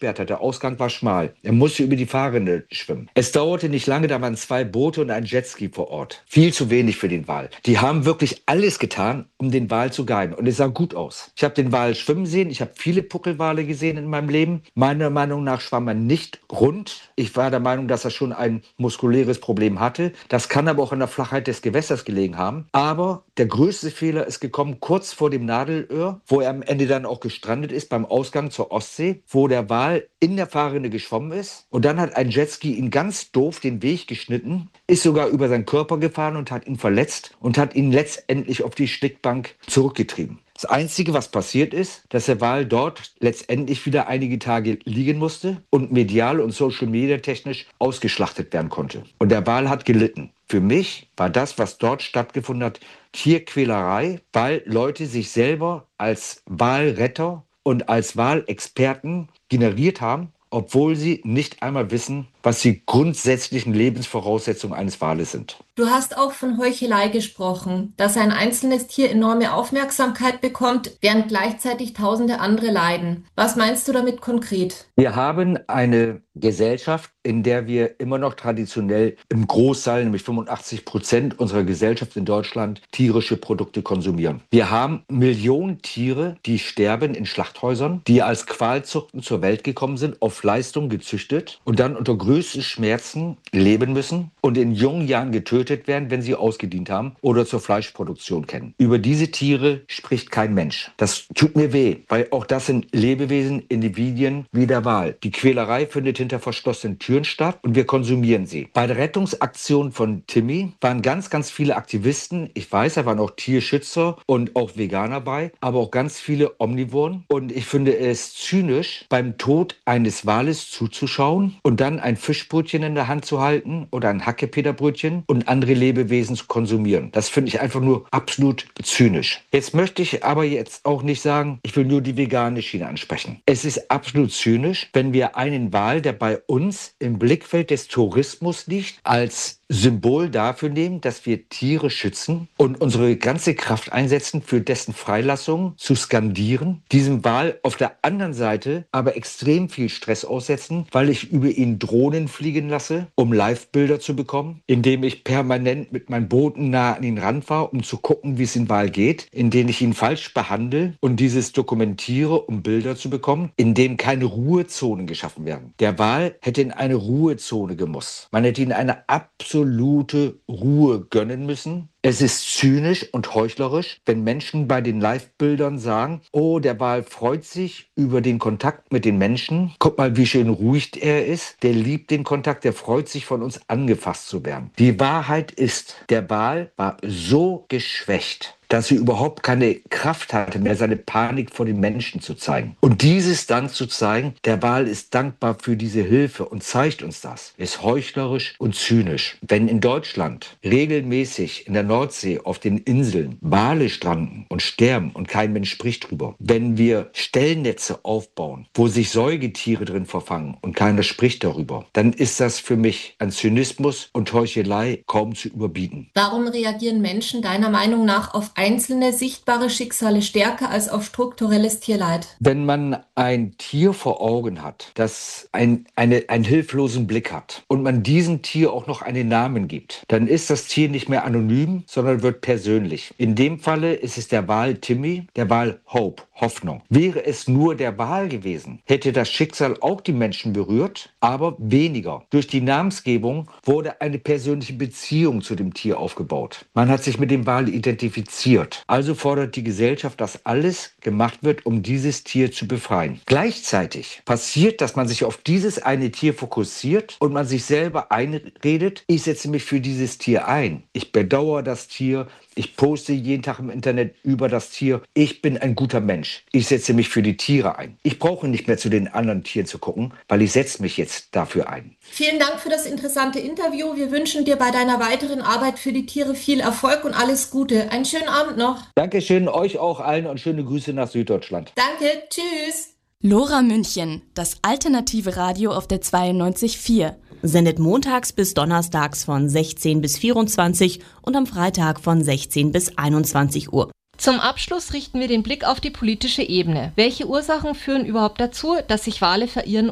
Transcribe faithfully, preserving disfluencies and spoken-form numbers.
gesperrt hat. Der Ausgang war schmal. Er musste über die Fahrrinne schwimmen. Es dauerte nicht lange, da waren zwei Boote und ein Jetski vor Ort. Viel zu wenig für den Wal. Die haben wirklich alles getan, um den Wal zu guiden. Und es sah gut aus. Ich habe den Wal schwimmen sehen. Ich habe viele Puckelwale gesehen in meinem Leben. Meiner Meinung nach schwamm er nicht rund. Ich war der Meinung, dass er schon ein muskuläres Problem hatte. Das kann aber auch an der Flachheit des Gewässers gelegen haben. Aber der größte Fehler ist gekommen kurz vor dem Nadelöhr, wo er am Ende dann auch gestrandet ist beim Ausgang zur Ostsee, wo der Wal in der Fahrrinne geschwommen ist. Und dann hat ein Jetski ihn ganz doof den Weg geschnitten, ist sogar über seinen Körper gefahren und hat ihn verletzt und hat ihn letztendlich auf die Schlickbank zurückgetrieben. Das Einzige, was passiert ist, dass der Wal dort letztendlich wieder einige Tage liegen musste und medial und Social Media technisch ausgeschlachtet werden konnte. Und der Wal hat gelitten. Für mich war das, was dort stattgefunden hat, Tierquälerei, weil Leute sich selber als Walretter und als Walexperten generiert haben, obwohl sie nicht einmal wissen, was die grundsätzlichen Lebensvoraussetzungen eines Wales sind. Du hast auch von Heuchelei gesprochen, dass ein einzelnes Tier enorme Aufmerksamkeit bekommt, während gleichzeitig tausende andere leiden. Was meinst du damit konkret? Wir haben eine Gesellschaft, in der wir immer noch traditionell im Großteil, nämlich fünfundachtzig Prozent unserer Gesellschaft in Deutschland, tierische Produkte konsumieren. Wir haben Millionen Tiere, die sterben in Schlachthäusern, die als Qualzuchten zur Welt gekommen sind, auf Leistung gezüchtet und dann unter größten Schmerzen leben müssen und in jungen Jahren getötet werden, wenn sie ausgedient haben oder zur Fleischproduktion kennen. Über diese Tiere spricht kein Mensch. Das tut mir weh, weil auch das sind Lebewesen, Individuen wie der Wal. Die Quälerei findet hinter verschlossenen Türen statt und wir konsumieren sie. Bei der Rettungsaktion von Timmy waren ganz, ganz viele Aktivisten. Ich weiß, da waren auch Tierschützer und auch Veganer bei, aber auch ganz viele Omnivoren. Und ich finde es zynisch, beim Tod eines Wales zuzuschauen und dann ein Fischbrötchen in der Hand zu halten oder ein Hackepeterbrötchen und andere Lebewesen zu konsumieren. Das finde ich einfach nur absolut zynisch. Jetzt möchte ich aber jetzt auch nicht sagen, ich will nur die vegane Schiene ansprechen. Es ist absolut zynisch, wenn wir einen Wal, der bei uns im Blickfeld des Tourismus liegt, als Symbol dafür nehmen, dass wir Tiere schützen und unsere ganze Kraft einsetzen, für dessen Freilassung zu skandieren, diesem Wal auf der anderen Seite aber extrem viel Stress aussetzen, weil ich über ihn Drohnen fliegen lasse, um Live-Bilder zu bekommen, indem ich permanent mit meinen Booten nah an ihn ranfahre, um zu gucken, wie es dem Wal geht, indem ich ihn falsch behandle und dieses dokumentiere, um Bilder zu bekommen, in denen keine Ruhezonen geschaffen werden. Der Wal hätte in eine Ruhezone gemusst. Man hätte ihn eine absolute Ruhe gönnen müssen. Es ist zynisch und heuchlerisch, wenn Menschen bei den Live-Bildern sagen, oh, der Wal freut sich über den Kontakt mit den Menschen. Guck mal, wie schön ruhig er ist. Der liebt den Kontakt, der freut sich, von uns angefasst zu werden. Die Wahrheit ist, der Wal war so geschwächt, dass sie überhaupt keine Kraft hatte, mehr seine Panik vor den Menschen zu zeigen. Und dieses dann zu zeigen, der Wal ist dankbar für diese Hilfe und zeigt uns das, ist heuchlerisch und zynisch. Wenn in Deutschland regelmäßig in der Nordsee auf den Inseln Wale stranden und sterben und kein Mensch spricht drüber, wenn wir Stellnetze aufbauen, wo sich Säugetiere drin verfangen und keiner spricht darüber, dann ist das für mich an Zynismus und Heuchelei kaum zu überbieten. Warum reagieren Menschen deiner Meinung nach auf einzelne sichtbare Schicksale stärker als auf strukturelles Tierleid? Wenn man ein Tier vor Augen hat, das ein, eine, einen hilflosen Blick hat und man diesem Tier auch noch einen Namen gibt, dann ist das Tier nicht mehr anonym, sondern wird persönlich. In dem Falle ist es der Wal Timmy, der Wal Hope, Hoffnung. Wäre es nur der Wal gewesen, hätte das Schicksal auch die Menschen berührt, aber weniger. Durch die Namensgebung wurde eine persönliche Beziehung zu dem Tier aufgebaut. Man hat sich mit dem Wal identifiziert. Also fordert die Gesellschaft, dass alles gemacht wird, um dieses Tier zu befreien. Gleichzeitig passiert, dass man sich auf dieses eine Tier fokussiert und man sich selber einredet, ich setze mich für dieses Tier ein. Ich bedauere das Tier. Ich poste jeden Tag im Internet über das Tier. Ich bin ein guter Mensch. Ich setze mich für die Tiere ein. Ich brauche nicht mehr zu den anderen Tieren zu gucken, weil ich setze mich jetzt dafür ein. Vielen Dank für das interessante Interview. Wir wünschen dir bei deiner weiteren Arbeit für die Tiere viel Erfolg und alles Gute. Einen schönen Abend noch. Dankeschön, euch auch allen und schöne Grüße nach Süddeutschland. Danke, tschüss. Lora München, das alternative Radio auf der zweiundneunzig Komma vier. Sendet montags bis donnerstags von sechzehn bis vierundzwanzig und am Freitag von sechzehn bis einundzwanzig Uhr. Zum Abschluss richten wir den Blick auf die politische Ebene. Welche Ursachen führen überhaupt dazu, dass sich Wale verirren